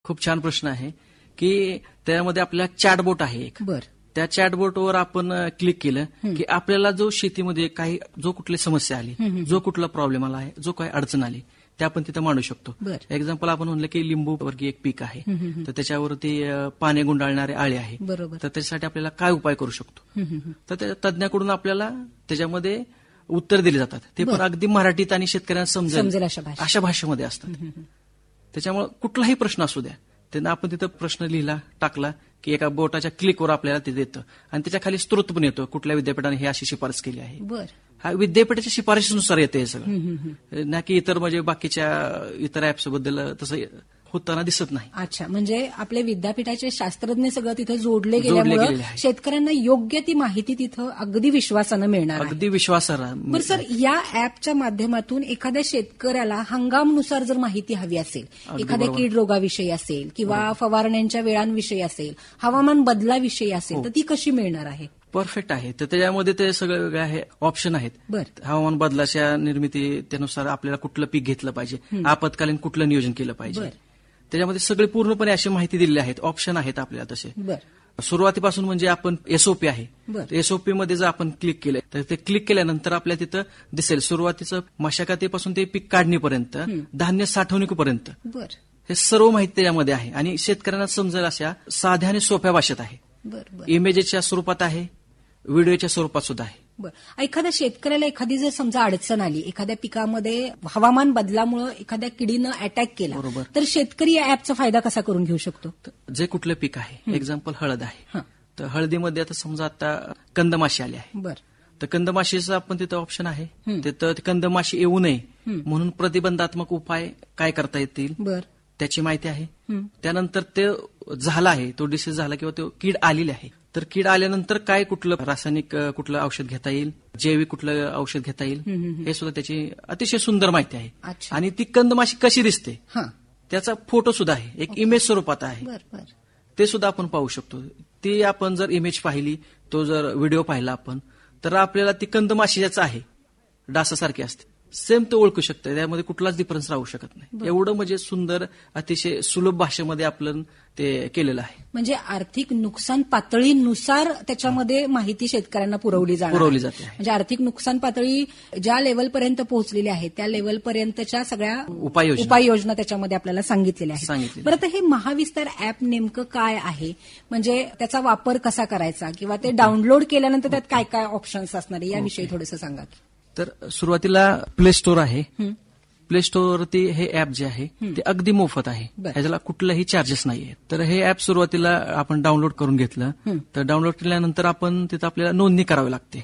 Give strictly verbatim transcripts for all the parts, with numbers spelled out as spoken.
खूप छान प्रश्न आहे की त्यामध्ये आपला चॅटबोट आहे एक. बर. त्या चॅटबोटवर आपण क्लिक केलं की आपल्याला जो शेतीमध्ये काही जो कुठली समस्या आली, जो कुठला प्रॉब्लेम आला आहे, जो काही अडचण आली ते आपण तिथं मांडू शकतो. एक्झाम्पल आपण म्हणलं की लिंबू वर्गीय एक पीक आहे, तर त्याच्यावरती पाणी गुंडाळणारे आळे आहे, तर त्याच्यासाठी आपल्याला काय उपाय करू शकतो, तर त्या तज्ञाकडून आपल्याला त्याच्यामध्ये उत्तर दिले जातात. ते पण अगदी मराठीत आणि शेतकऱ्यांना समजेल अशा भाषेमध्ये असतात. त्याच्यामुळे कुठलाही प्रश्न असू द्या, त्यांना आपण तिथं प्रश्न लिहिला टाकला की एका बोटाच्या क्लिकवर आपल्याला ते देतं आणि त्याच्या खाली स्त्रोत पण येतो, कुठल्या विद्यापीठाने हे अशी शिफारस केली आहे. हा विद्यापीठाच्या शिफारशीनुसार येते हे सगळं, ना की इतर म्हणजे बाकीच्या इतर ऍप्स बद्दल तसं होताना दिसत नाही. अच्छा, म्हणजे आपले विद्यापीठाचे शास्त्रज्ञ सगळं तिथे जोडले गेल्यामुळे शेतकऱ्यांना योग्य ती माहिती तिथं अगदी विश्वासानं मिळणार. अगदी विश्वासानं. बरं सर, या ऍपच्या माध्यमातून एखाद्या शेतकऱ्याला हंगामनुसार जर माहिती हवी असेल, एखाद्या कीड रोगाविषयी असेल किंवा फवारण्यांच्या वेळांविषयी असेल, हवामान बदलाविषयी असेल, तर ती कशी मिळणार आहे? परफेक्ट आहे. तर त्याच्यामध्ये ते सगळे वेगळे आहे ऑप्शन आहेत. हवामान बदलाच्या निर्मिती त्यानुसार आपल्याला कुठलं पीक घेतलं पाहिजे, आपत्कालीन कुठलं नियोजन केलं पाहिजे, त्याच्यामध्ये सगळे पूर्णपणे अशी माहिती दिलेली आहेत. ऑप्शन आहेत आपल्याला तसे. सुरुवातीपासून म्हणजे आपण एसओपी आहे, एसओपी मध्ये जर आपण क्लिक केलं तर ते क्लिक केल्यानंतर आपल्याला तिथं दिसेल सुरुवातीचं मशागतीपासून ते पीक काढणीपर्यंत, धान्य साठवणुकीपर्यंत हे सर्व माहिती त्याच्यामध्ये आहे आणि शेतकऱ्यांना समजेल अशा साध्या आणि सोप्या भाषेत आहे. इमेजेसच्या स्वरूपात आहे, व्हिडिओच्या स्वरूपात सुद्धा आहे. बरं, एखाद्या शेतकऱ्याला एखादी जर समजा अडचण आली, एखाद्या पिकामध्ये हवामान बदलामुळे एखाद्या किडीनं अटॅक केला, तर शेतकरी या ऍपचा फायदा कसा करून घेऊ शकतो? जे कुठलं पीक आहे, एक्झाम्पल हळद आहे, तर हळदीमध्ये आता समजा आता कंदमाशी आली आहे, बरं, तर कंदमाशीचा आपण तिथं ऑप्शन आहे, तिथं कंदमाशी येऊ नये म्हणून प्रतिबंधात्मक उपाय काय करता येतील त्याची माहिती आहे. त्यानंतर ते झाला आहे, तो डिसीज झाला किंवा तो कीड आलेली आहे, तर कीड आल्यानंतर काय कुठलं रासायनिक कुठलं औषध घेता येईल, जैविक कुठलं औषध घेता येईल, हे सुद्धा त्याची अतिशय सुंदर माहिती आहे. आणि ती कंदमाशी कशी दिसते त्याचा फोटो सुद्धा आहे, एक इमेज स्वरूपात आहे, ते सुद्धा आपण पाहू शकतो. ती आपण जर इमेज पाहिली, तो जर व्हिडिओ पाहिला आपण, तर आपल्याला ती कंदमाशी ज्याचं आहे डासासारखी असते, सेम तो ओळखू शकते, त्यामध्ये कुठलाच डिफरन्स राहू शकत नाही. एवढं म्हणजे सुंदर अतिशय सुलभ भाषेमध्ये आपलं ते केलेलं आहे. म्हणजे आर्थिक नुकसान पातळीनुसार त्याच्यामध्ये माहिती शेतकऱ्यांना पुरवली जाणार पुरवली जाते. म्हणजे आर्थिक नुकसान पातळी ज्या लेवलपर्यंत पोहोचलेली आहे त्या लेवलपर्यंतच्या सगळ्या उपाययोजना उपाययोजना त्याच्यामध्ये आपल्याला सांगितलेल्या आहेत. बरं, तर हे महाविस्तार ऍप नेमकं काय आहे, म्हणजे त्याचा वापर कसा करायचा किंवा ते डाउनलोड केल्यानंतर त्यात काय काय ऑप्शन्स असणार आहे याविषयी थोडंसं सांगा. तर सुरुवातीला प्ले स्टोर आहे, प्ले स्टोअरवरती हे ऍप जे आहे ते अगदी मोफत आहे, ह्याला कुठलाही चार्जेस नाहीये. तर हे ऍप सुरुवातीला आपण डाउनलोड करून घेतलं, तर डाउनलोड केल्यानंतर आपण तिथं आपल्याला नोंदणी करावी लागते.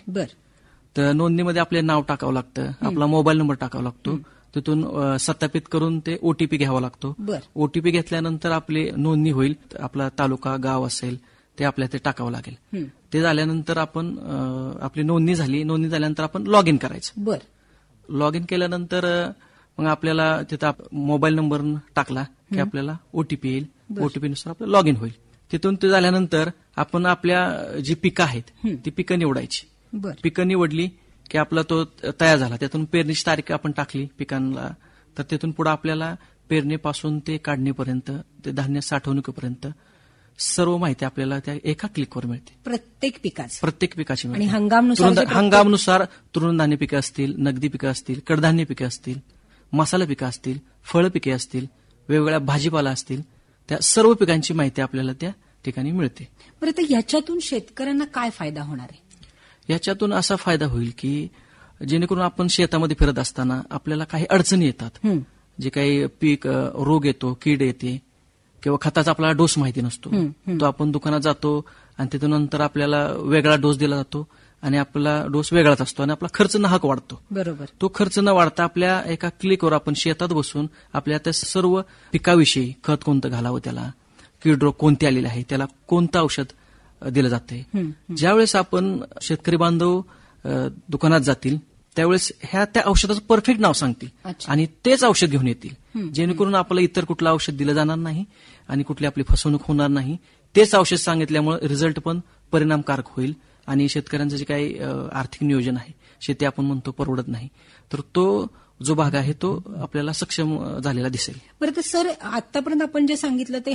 तर नोंदणीमध्ये आपले नाव टाकावं लागतं, आपला मोबाईल नंबर टाकावा लागतो, तिथून सत्यापित करून ते ओटीपी घ्यावा लागतो. ओटीपी घेतल्यानंतर आपली नोंदणी होईल, आपला तालुका गाव असेल ते आपल्याला ते टाकावं लागेल. ते झाल्यानंतर आपण आपली नोंदणी झाली, नोंदणी झाल्यानंतर आपण लॉग इन करायचं. बरं, लॉग इन केल्यानंतर मग आपल्याला तिथं मोबाईल नंबर टाकला की आपल्याला ओटीपी येईल, ओटीपीनुसार आपलं लॉग इन होईल. तिथून ते झाल्यानंतर आपण आपल्या जी पिकं आहेत ती पिकं निवडायची. पिकं निवडली की आपला तो तयार झाला, त्यातून पेरणीची तारीख आपण टाकली पिकांना, तर तिथून पुढे आपल्याला पेरणीपासून ते काढणीपर्यंत ते धान्य साठवणुकीपर्यंत सर्व माहिती आपल्याला त्या एका क्लिकवर मिळते. प्रत्येक पिकाची प्रत्येक पिकाची आणि हंगामनुसार हंगामनुसार तृणधान्य पिकं असतील, नगदी पिकं असतील, कडधान्य पिकं असतील, मसाला पिकं असतील, फळ पिके असतील, वेगवेगळ्या भाजीपाला असतील, त्या सर्व पिकांची माहिती आपल्याला त्या ठिकाणी मिळते. बरं, तर याच्यातून शेतकऱ्यांना काय फायदा होणार आहे? याच्यातून असा फायदा होईल की जेणेकरून आपण शेतामध्ये फिरत असताना आपल्याला काही अडचणी येतात, जे काही पीक रोग येतो, कीड येते किंवा खताचा आपल्याला डोस माहिती नसतो, तो आपण दुकानात जातो आणि तिथून नंतर आपल्याला वेगळा डोस दिला जातो आणि आपला डोस वेगळाच असतो आणि आपला खर्च नाहक वाढतो. बरोबर, तो खर्च न वाढता आपल्या एका क्लिकवर आपण शेतात बसून आपल्या त्या सर्व पिकाविषयी, खत कोणतं घालावं त्याला, कीड रोग कोणते आलेले आहे, त्याला कोणतं औषध दिलं जाते, ज्यावेळेस आपण शेतकरी बांधव दुकानात जातील त्यावेळेस ह्या त्या औषधाचं परफेक्ट नाव सांगतील आणि तेच औषध घेऊन येतील, जेणेकरून आपल्याला इतर कुठलं औषध दिलं जाणार नाही आणि कुठली आपली फसवणूक होणार नाही. तेच औषध सांगितल्यामुळे रिझल्ट पण परिणामकारक होईल आणि शेतकऱ्यांचं जे काही आर्थिक नियोजन आहे, शेती आपण म्हणतो परवडत नाही, तर तो जो भाग आहे तो आपल्याला सक्षम झालेला दिसेल. बरं, तर सर आतापर्यंत आपण जे सांगितलं ते